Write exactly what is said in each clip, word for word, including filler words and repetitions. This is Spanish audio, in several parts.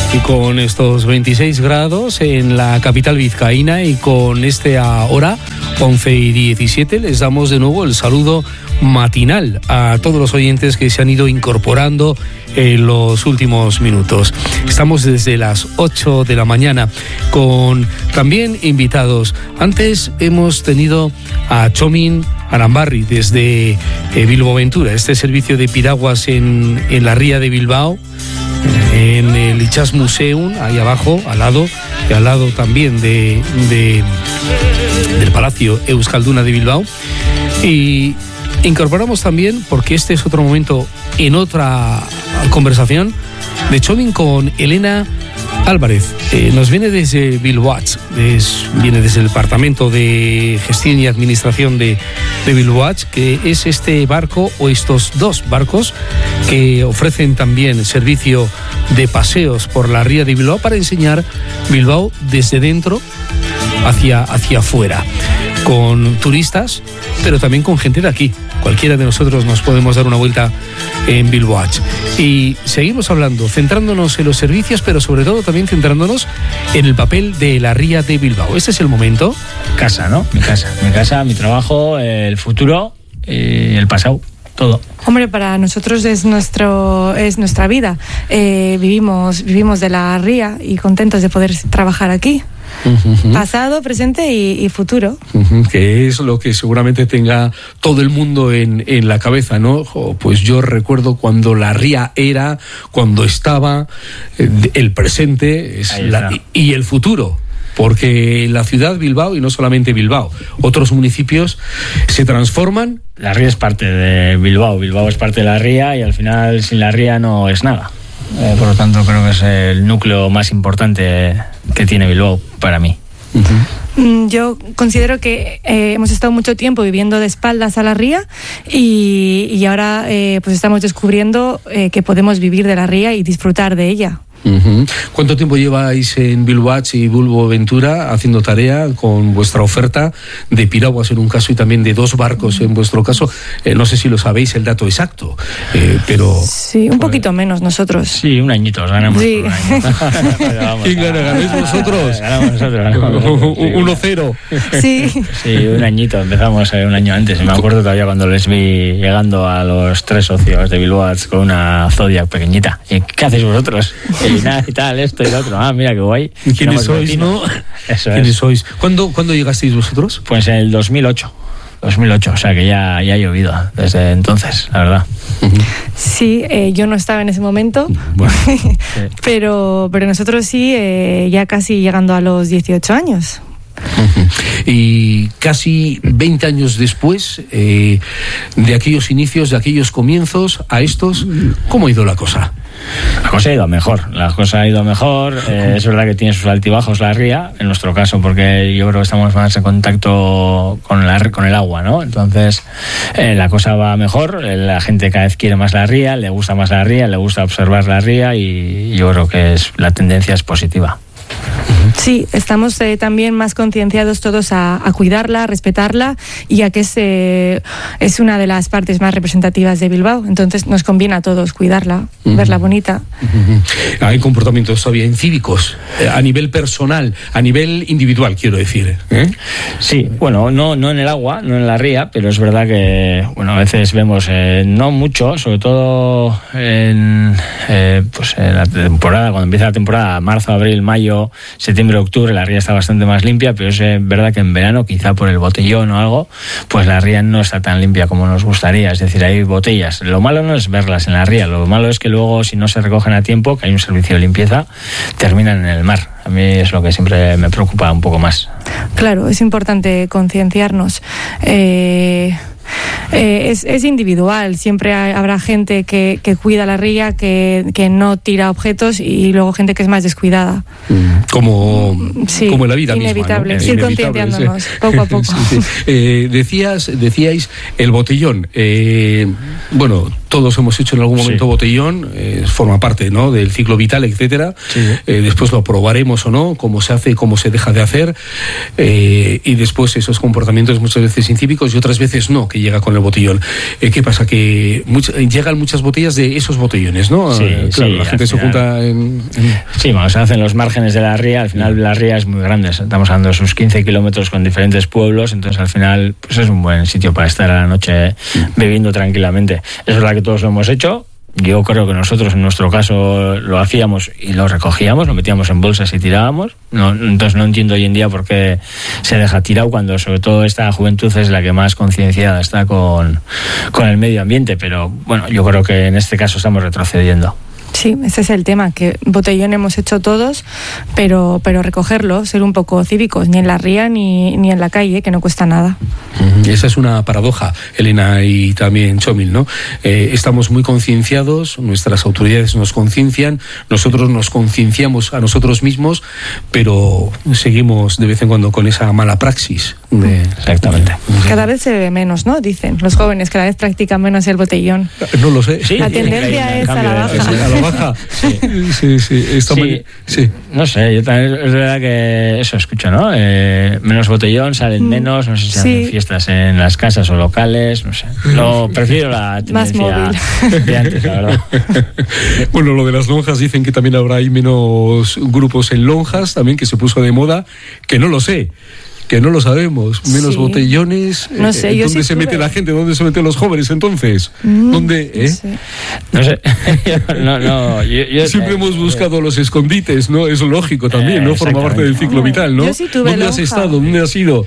Y con estos veintiséis grados en la capital vizcaína y con este ahora once y diecisiete, les damos de nuevo el saludo matinal a todos los oyentes que se han ido incorporando en los últimos minutos. Estamos desde las ocho de la mañana con también invitados. Antes hemos tenido a Txomin Arambarri desde eh, Bilbo Aventura, este servicio de piraguas en, en la ría de Bilbao, en el Itxas Museum, ahí abajo, al lado, y al lado también de, de, del Palacio Euskalduna de Bilbao. Y incorporamos también, porque este es otro momento en otra conversación, de Txomin con Elena Álvarez. Eh, nos viene desde Bilboatx, es, viene desde el Departamento de Gestión y Administración de, de Bilboatx, que es este barco o estos dos barcos que ofrecen también servicio de paseos por la ría de Bilbao para enseñar Bilbao desde dentro hacia, hacia afuera, con turistas, pero también con gente de aquí. Cualquiera de nosotros nos podemos dar una vuelta en Bilboatx. Y seguimos hablando, centrándonos en los servicios, pero sobre todo también centrándonos en el papel de la ría de Bilbao. Este es el momento. Casa, ¿no? Mi casa, mi casa, mi trabajo, el futuro y el pasado. Todo. Hombre, para nosotros es nuestro es nuestra vida. Eh, vivimos vivimos de la ría y contentos de poder trabajar aquí. Uh-huh. Pasado, presente y, y futuro. Uh-huh. Que es lo que seguramente tenga todo el mundo en, en la cabeza, ¿no? Pues yo recuerdo cuando la ría era, cuando estaba, el presente es la, y el futuro. Porque la ciudad Bilbao, y no solamente Bilbao, otros municipios se transforman. La ría es parte de Bilbao, Bilbao es parte de la ría y al final sin la ría no es nada. Eh, por lo tanto creo que es el núcleo más importante que tiene Bilbao para mí. Uh-huh. Yo considero que eh, hemos estado mucho tiempo viviendo de espaldas a la ría y, y ahora eh, pues estamos descubriendo eh, que podemos vivir de la ría y disfrutar de ella. Uh-huh. ¿Cuánto tiempo lleváis en Bilboatx y Bilbo Aventura haciendo tarea con vuestra oferta de piraguas en un caso y también de dos barcos en vuestro caso? Eh, no sé si lo sabéis el dato exacto, eh, pero... Sí, un poquito menos nosotros. Sí, un añito, os ganamos. Sí. ¿Quién gana? ¿Ganáis vosotros? Ganamos nosotros. Ganamos nosotros. uno cero. Sí. Sí, un añito, empezamos un año antes. Me acuerdo todavía cuando les vi llegando a los tres socios de Bilboatx con una Zodiac pequeñita. ¿Y qué hacéis vosotros? Y nada, y tal, esto y lo otro. Ah, mira qué guay. ¿Quiénes sois, no? Eso ¿Quiénes es. sois? ¿Cuándo, ¿Cuándo llegasteis vosotros? Pues en el dos mil ocho. dos mil ocho, o sea que ya, ya ha llovido desde entonces, la verdad. Sí, eh, yo no estaba en ese momento, bueno, sí. pero, pero nosotros sí, eh, ya casi llegando a los dieciocho años. Y casi veinte años después eh, de aquellos inicios, de aquellos comienzos a estos, ¿cómo ha ido la cosa? La cosa ha ido mejor, la cosa ha ido mejor. Eh, es verdad que tiene sus altibajos la ría, en nuestro caso, porque yo creo que estamos más en contacto con, la, con el agua, ¿no? Entonces, eh, la cosa va mejor, la gente cada vez quiere más la ría, le gusta más la ría, le gusta observar la ría y yo creo que es, la tendencia es positiva. Sí, estamos eh, también más concienciados todos a, a cuidarla, a respetarla y a que es, eh, es una de las partes más representativas de Bilbao. Entonces nos conviene a todos cuidarla, uh-huh. verla bonita. Uh-huh. Hay comportamientos todavía incívicos, eh, a nivel personal, a nivel individual, quiero decir. ¿eh? Sí, bueno, no, no en el agua, no en la ría, pero es verdad que bueno, a veces vemos, eh, no mucho, sobre todo en, eh, pues en la temporada, cuando empieza la temporada, marzo, abril, mayo, septiembre, octubre, la ría está bastante más limpia, pero es verdad que en verano, quizá por el botellón o algo, pues la ría no está tan limpia como nos gustaría, es decir, hay botellas. Lo malo no es verlas en la ría, lo malo es que luego, si no se recogen a tiempo, que hay un servicio de limpieza, terminan en el mar. A mí es lo que siempre me preocupa un poco más. Claro, es importante concienciarnos. Eh... Eh, es, es individual, siempre hay, habrá gente que, que cuida la ría, que, que no tira objetos y luego gente que es más descuidada. Como, sí, como en la vida inevitable, misma, ¿no? ir concienciándonos sí. poco a poco. Sí, sí. Eh, decías, decíais el botellón. Eh, bueno, todos hemos hecho en algún momento sí. botellón, eh, forma parte, ¿no?, del ciclo vital, etcétera. Sí. Eh, después lo probaremos o no, cómo se hace, cómo se deja de hacer, eh, y después esos comportamientos muchas veces incívicos y otras veces no, que que llega con el botellón. Eh, ¿Qué pasa? Que much, llegan muchas botellas de esos botellones, ¿no? Sí, eh, claro, sí, la gente final, se junta en, en... Sí, bueno, se hacen los márgenes de la ría, al final la ría es muy grande, estamos hablando de sus quince kilómetros con diferentes pueblos, entonces al final pues es un buen sitio para estar a la noche bebiendo tranquilamente. Es verdad que todos lo hemos hecho. Yo creo que nosotros en nuestro caso lo hacíamos y lo recogíamos, lo metíamos en bolsas y tirábamos. No, entonces no entiendo hoy en día por qué se deja tirado cuando sobre todo esta juventud es la que más concienciada está con, con el medio ambiente. Pero bueno, yo creo que en este caso estamos retrocediendo. Sí, ese es el tema, que botellón hemos hecho todos, pero, pero recogerlo, ser un poco cívicos, ni en la ría ni, ni en la calle, que no cuesta nada. Esa es una paradoja, Elena y también Txomil, ¿no? Eh, estamos muy concienciados, nuestras autoridades nos conciencian, nosotros nos concienciamos a nosotros mismos, pero seguimos de vez en cuando con esa mala praxis. De... Exactamente. Cada vez se ve menos, ¿no? Dicen los jóvenes, cada vez practican menos el botellón. No lo sé. Sí, la tendencia es a la baja. Es a la baja. Sí, sí, sí. Está sí, muy... sí. No sé, yo también es verdad que eso escucho, ¿no? Eh, menos botellón, salen mm, menos, no sé si se sí. hacen fiestas en las casas o locales, no sé. Lo prefiero la tendencia más móvil de antes, la verdad. Bueno, lo de las lonjas dicen que también habrá ahí menos grupos en lonjas, también que se puso de moda, que no lo sé. Que no lo sabemos, menos sí. botellones. No sé, eh, yo ¿Dónde sí se tuve. mete la gente? ¿Dónde se meten los jóvenes entonces? Mm, ¿Dónde? No eh? sé. No sé. no, no, yo, yo, Siempre eh, hemos buscado eh, los escondites, ¿no? Es lógico también, eh, ¿no? Forma parte del ciclo vital, ¿no? Yo sí tuve ¿Dónde lonja. has estado? ¿Dónde has ido?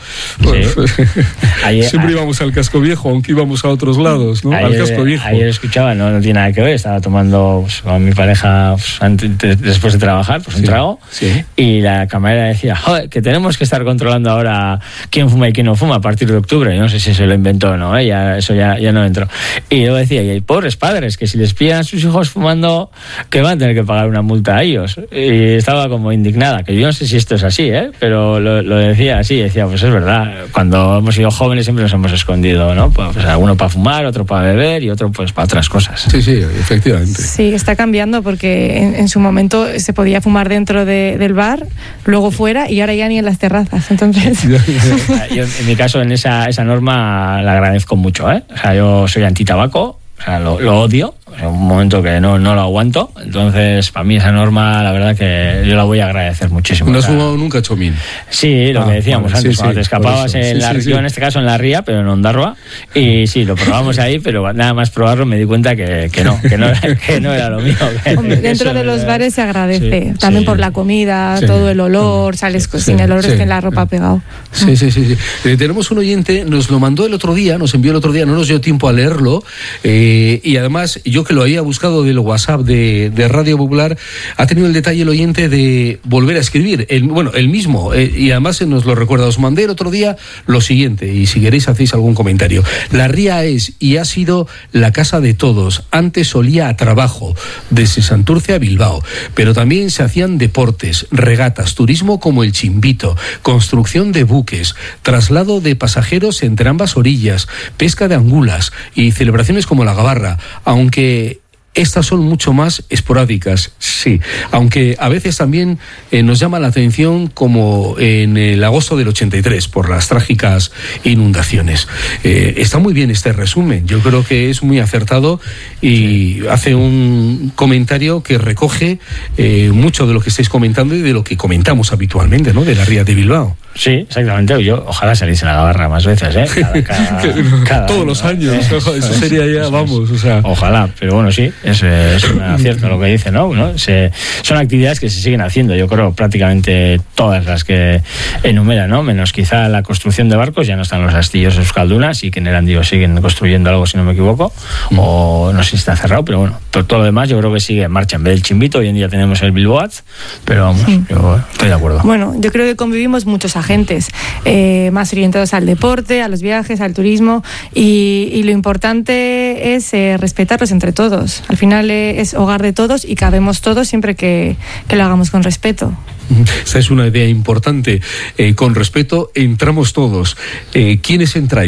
Sí. Ayer, Siempre íbamos al Casco Viejo, aunque íbamos a otros lados, ¿no? Ayer, al Casco Viejo. Ayer escuchaba, no, no tiene nada que ver, estaba tomando pues, con mi pareja pues, antes, después de trabajar, pues un sí, trago, sí. Y la camarera decía, joder, que tenemos que estar controlando ahora quién fuma y quién no fuma a partir de octubre. Yo no sé si se lo inventó o no, ¿eh? ya, eso ya, ya no entró. Y yo decía, y hay pobres padres que si les pillan a sus hijos fumando, que van a tener que pagar una multa a ellos. Y estaba como indignada, que yo no sé si esto es así, ¿eh? Pero lo, lo decía así, decía, pues es verdad, cuando hemos sido jóvenes siempre nos hemos escondido, ¿no? Pues, pues alguno para fumar, otro para beber y otro pues para otras cosas. Sí, sí, efectivamente. Sí, está cambiando porque en, en su momento se podía fumar dentro de, del bar, luego fuera y ahora ya ni en las terrazas, entonces... Yo, en mi caso, en esa, esa norma la agradezco mucho, ¿eh? O sea, yo soy antitabaco, o sea, lo, lo odio, es un momento que no, no lo aguanto, entonces para mí esa norma, la verdad que yo la voy a agradecer muchísimo. ¿No has fumado nunca, Txomil? Sí, lo ah, que decíamos vale, antes, sí, cuando sí, te escapabas en sí, la sí, sí. Yo en este caso en la ría, pero en Ondarroa, y sí, lo probamos ahí, pero nada más probarlo me di cuenta que, que no, que no, que no era lo mío. Hombre, dentro de los bares se agradece, sí, también sí. por la comida, sí. todo el olor, sales sí, sin el olor sí. en la ropa pegado. Sí, sí, sí. sí. Eh, tenemos un oyente, nos lo mandó el otro día, nos envió el otro día, no nos dio tiempo a leerlo, eh, y además yo que lo había buscado del WhatsApp de, de Radio Popular, ha tenido el detalle el oyente de volver a escribir, el, bueno, el mismo, eh, y además nos lo recuerda. Os mandé el otro día lo siguiente, y si queréis hacéis algún comentario. La ría es y ha sido la casa de todos. Antes olía a trabajo, desde Santurce a Bilbao, pero también se hacían deportes, regatas, turismo como el Chimbito, construcción de buques, traslado de pasajeros entre ambas orillas, pesca de angulas y celebraciones como la Gabarra, aunque estas son mucho más esporádicas, sí, aunque a veces también eh, nos llama la atención, como en el agosto del ochenta y tres, por las trágicas inundaciones. Eh, está muy bien este resumen, yo creo que es muy acertado y sí. hace un comentario que recoge eh, mucho de lo que estáis comentando y de lo que comentamos habitualmente, ¿no? De la ría de Bilbao. Sí, exactamente. Yo ojalá saliese a la Gabarra más veces, ¿eh? Cada, cada, cada Todos año, los años. ¿eh? Eso, eso sería ya, eso vamos, o sea. Ojalá, pero bueno, sí, es, es un acierto lo que dice, ¿no? ¿no? Se, son actividades que se siguen haciendo, yo creo, prácticamente todas las que enumera, ¿no? Menos quizá la construcción de barcos, ya no están los astillos de Euskalduna, sí que en Erandio siguen construyendo algo, si no me equivoco, mm. o no sé si está cerrado, pero bueno, todo, todo lo demás yo creo que sigue en marcha. En vez del Chimbito, hoy en día tenemos el Bilboatz, pero vamos, sí. yo estoy de acuerdo. Bueno, yo creo que convivimos muchos agentes, eh, más orientados al deporte, a los viajes, al turismo, y, y lo importante es eh, respetarlos entre todos. Al final eh, es hogar de todos y cabemos todos siempre que, que lo hagamos con respeto. Esa es una idea importante. Eh, con respeto entramos todos. Eh, ¿Quiénes entráis?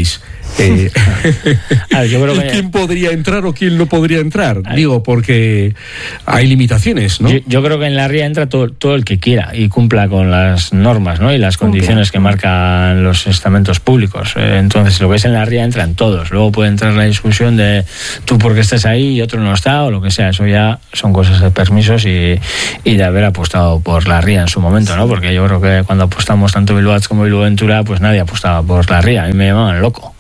Eh, ver, yo creo que... ¿Quién podría entrar o quién no podría entrar? Digo, porque hay limitaciones, ¿no? Yo, yo creo que en la ría entra todo, todo el que quiera y cumpla con las normas, ¿no? Y las condiciones que marcan los estamentos públicos. Eh, entonces, lo que es en la ría entran todos. Luego puede entrar la discusión de tú porque estás ahí y otro no está, o lo que sea. Eso ya son cosas de permisos y, y de haber apostado por la ría en su momento, ¿no? Porque yo creo que cuando apostamos tanto Bilbao como Bilbao Ventura, pues nadie apostaba por la ría. A mí me llamaban loco.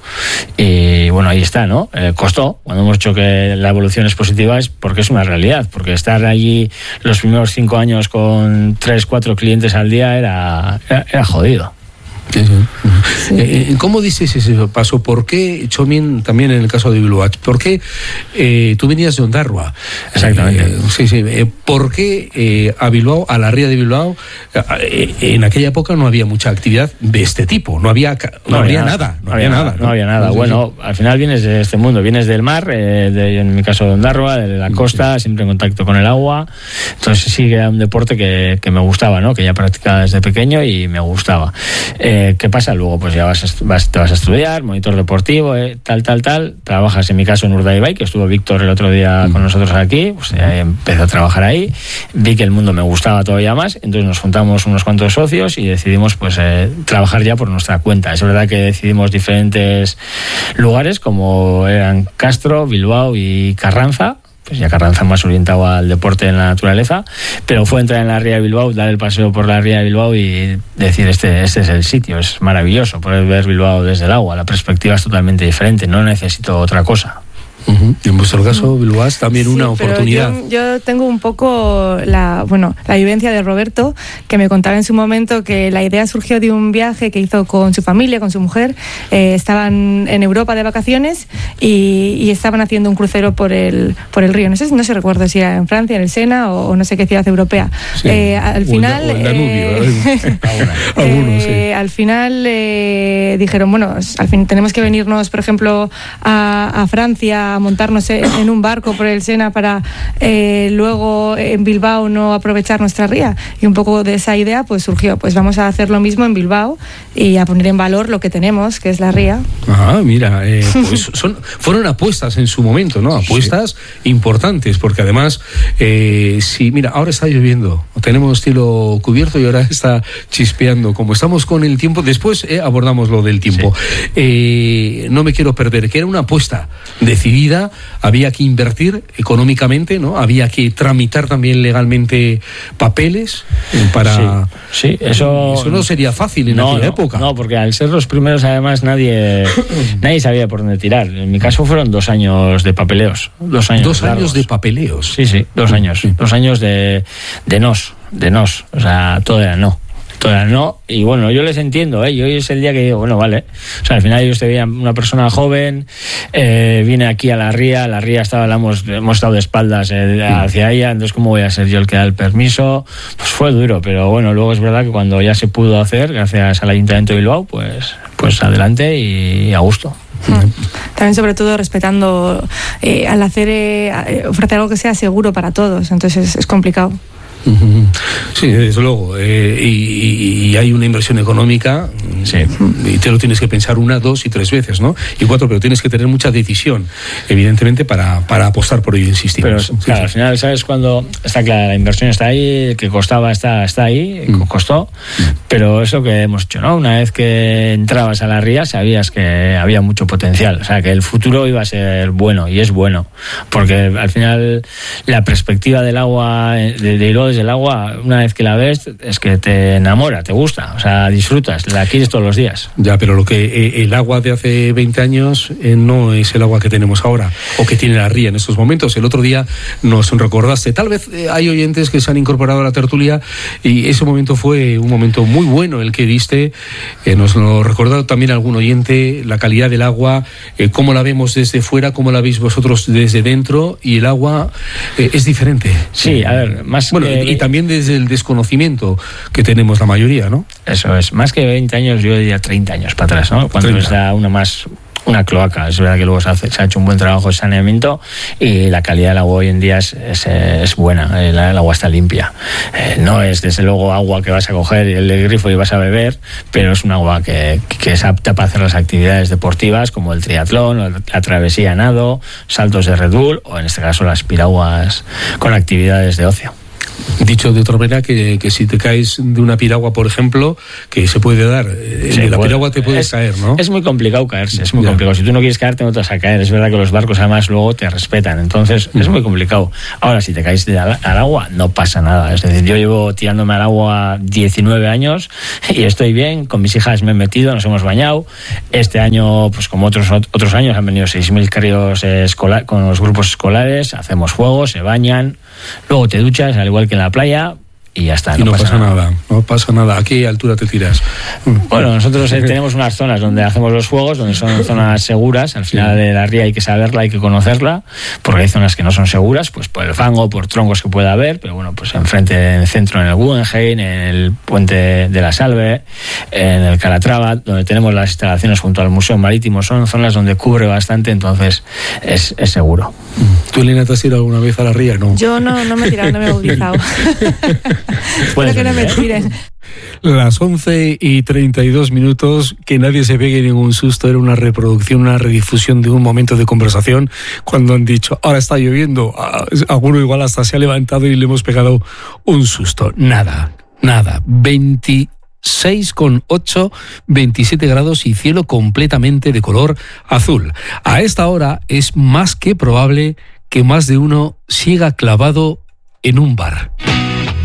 Y bueno, ahí está, ¿no? Eh, costó. Cuando hemos dicho que la evolución es positiva es porque es una realidad, porque estar allí los primeros cinco años con tres, cuatro clientes al día era, era, era jodido. Sí, sí. Sí. Eh, ¿Cómo dices ese paso? ¿Por qué, Chomin, también en el caso de Bilbao, por qué eh, tú venías de Ondarroa? Exactamente. Eh, sí, sí. Eh, ¿Por qué eh, a Bilbao, a la ría de Bilbao, eh, en aquella época no había mucha actividad de este tipo? No había, no, no había nada. nada. No, no había nada. No, no había nada. Sí, bueno, sí. Al final vienes de este mundo, vienes del mar, eh, de, en mi caso de Ondarroa, de la costa, sí. Siempre en contacto con el agua. Entonces sí que era un deporte que, que me gustaba, ¿no? Que ya practicaba desde pequeño y me gustaba. Eh, ¿Qué pasa? Luego pues ya vas, vas, te vas a estudiar, monitor deportivo, eh, tal, tal, tal. Trabajas en mi caso en Urdaibai, que estuvo Víctor el otro día con nosotros aquí. Pues ya empecé a trabajar ahí. Vi que el mundo me gustaba todavía más. Entonces nos juntamos unos cuantos socios y decidimos pues eh, trabajar ya por nuestra cuenta. Es verdad que decidimos diferentes lugares como eran Castro, Bilbao y Carranza. Pues ya Carranza más orientado al deporte en la naturaleza, pero fue entrar en la ría de Bilbao, dar el paseo por la ría de Bilbao y decir, este, este es el sitio, es maravilloso poder ver Bilbao desde el agua, la perspectiva es totalmente diferente, no necesito otra cosa. Uh-huh. En vuestro caso, Bilbao es también sí, una oportunidad. Yo, yo tengo un poco la, bueno, la vivencia de Roberto, que me contaba en su momento que la idea surgió de un viaje que hizo con su familia, con su mujer. Eh, estaban en Europa de vacaciones y, y estaban haciendo un crucero por el, por el río. No sé, no sé recuerdo si era en Francia, en el Sena o, o no sé qué ciudad europea. Sí. Eh, al final, o el Danubio, eh, Algunos, sí. eh, al final eh, dijeron, bueno, al fin tenemos que venirnos, por ejemplo, a, a Francia, a montarnos en un barco por el Sena para eh, luego en Bilbao no aprovechar nuestra ría, y un poco de esa idea pues surgió, pues vamos a hacer lo mismo en Bilbao y a poner en valor lo que tenemos, que es la ría. Ah, mira, eh, pues son, fueron apuestas en su momento, ¿no? Apuestas sí. importantes, porque además eh, sí, mira, ahora está lloviendo, tenemos cielo cubierto y ahora está chispeando, como estamos con el tiempo, después eh, abordamos lo del tiempo. Sí. Eh, no me quiero perder, que era una apuesta decidida, había que invertir económicamente, ¿no? Había que tramitar también legalmente papeles para... Sí, sí eso... Eso no sería fácil en no, aquella no, época. No, porque al ser los primeros, además, nadie nadie sabía por dónde tirar. En mi caso fueron dos años de papeleos. Dos años Dos largos. años de papeleos. Sí, sí, dos años. Sí. Dos años de, de nos, de nos. O sea, todo era no. Todavía no, y bueno, yo les entiendo, ¿eh? Y hoy es el día que digo, bueno, vale. O sea, al final ellos te veían una persona joven, eh, viene aquí a la ría, la ría estaba, la hemos, hemos estado de espaldas eh, hacia ella, entonces ¿cómo voy a ser yo el que da el permiso? Pues fue duro, pero bueno, luego es verdad que cuando ya se pudo hacer, gracias al Ayuntamiento de Bilbao, pues, pues adelante y a gusto. También sobre todo respetando, eh, al hacer, eh, ofrecer algo que sea seguro para todos, entonces es, es complicado. Sí, desde luego, eh, y, y hay una inversión económica, sí. Y te lo tienes que pensar una, dos y tres veces, ¿no? Y cuatro, pero tienes que tener mucha decisión, evidentemente, para, para apostar por ello, insistimos. Pero sí, claro, sí. Al final, ¿sabes? Cuando está clara, la inversión está ahí, el que costaba está, está ahí, mm. costó, mm. pero es lo que hemos hecho, ¿no? Una vez que entrabas a la ría, sabías que había mucho potencial, o sea, que el futuro iba a ser bueno, y es bueno, porque al final la perspectiva del agua, de, de lo desde el agua, una vez que la ves, es que te enamora, te gusta, o sea, disfrutas, la quieres todos los días. Ya, pero lo que eh, el agua de hace veinte años eh, no es el agua que tenemos ahora, o que tiene la ría en estos momentos. El otro día nos recordaste, tal vez eh, hay oyentes que se han incorporado a la tertulia, y ese momento fue un momento muy bueno el que diste, eh, nos lo recordó también algún oyente, la calidad del agua, eh, cómo la vemos desde fuera, cómo la veis vosotros desde dentro, y el agua eh, es diferente. Sí, a ver, más bueno, que... y también desde el desconocimiento que tenemos la mayoría, ¿no? Eso es, más que veinte años, yo diría treinta años para atrás, ¿no? Cuando treinta. Es una más una cloaca. Es verdad que luego se, hace, se ha hecho un buen trabajo de saneamiento y la calidad del agua hoy en día es, es, es buena, el, el agua está limpia. Eh, no es desde luego agua que vas a coger el grifo y vas a beber, pero es un agua que, que es apta para hacer las actividades deportivas como el triatlón, la travesía a nado, saltos de Red Bull o en este caso las piraguas con actividades de ocio. Dicho de otra manera, que, que si te caes de una piragua, por ejemplo, que se puede dar, sí, de la piragua te puedes es, caer, ¿no? Es muy complicado caerse, es muy ya. complicado. Si tú no quieres caerte, no te vas a caer. Es verdad que los barcos además luego te respetan, entonces uh-huh. es muy complicado. Ahora, si te caes de al, al agua, no pasa nada. Es decir, yo llevo tirándome al agua diecinueve años y estoy bien, con mis hijas me he metido, nos hemos bañado. Este año, pues como otros otros años, han venido seis mil críos escolar, con los grupos escolares, hacemos juegos, se bañan, luego te duchas, al igual que en la playa, y ya está. Y no, no pasa, pasa nada. nada, no pasa nada. ¿A qué altura te tiras? Bueno, nosotros eh, tenemos unas zonas donde hacemos los juegos, donde son zonas seguras. Al final de la ría hay que saberla, hay que conocerla, porque hay zonas que no son seguras, pues por el fango, por troncos que pueda haber, pero bueno, pues enfrente, en el centro, en el Guggenheim, en el puente de la Salve, en el Calatrava, donde tenemos las instalaciones junto al Museo Marítimo, son zonas donde cubre bastante, entonces es, es seguro. ¿Tú, Elena, te has tirado alguna vez a la ría? No. Yo no, no me he tirado, no me he bautizado. Espero que no me tiren. Las once y treinta y dos minutos, que nadie se pegue ningún susto, era una reproducción, una redifusión de un momento de conversación cuando han dicho, ahora está lloviendo, alguno igual hasta se ha levantado y le hemos pegado un susto. Nada, nada, veintiséis coma ocho, veintisiete grados y cielo completamente de color azul. A esta hora es más que probable que más de uno siga clavado en un bar.